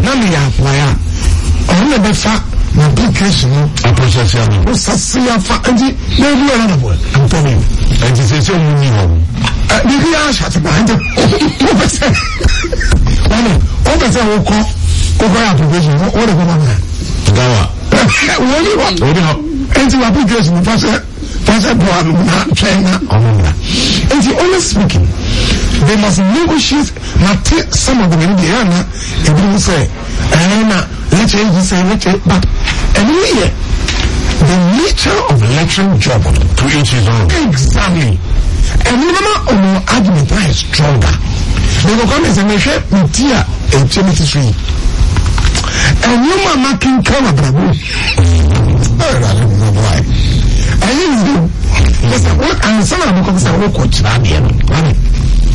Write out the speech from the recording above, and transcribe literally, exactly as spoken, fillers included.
na me ya apply a on the befa na application a process ya no process ya fa anti na do na boy I'm telling you and say say you need home uh the real shot behind it one o be say wo ko ko go application what the government gawa woni wa woni anti application for say for say boy na China omuna anti honestly speaking they must negotiate not take some of the Indiana and people say and let's say you say let's say but anyway the nature of lecturing job to each his own exactly and you know our argument is stronger they will come and say me share media and Timothy three and you mama can come up bravo I don't know why I use you listen what and some of them come say what coach na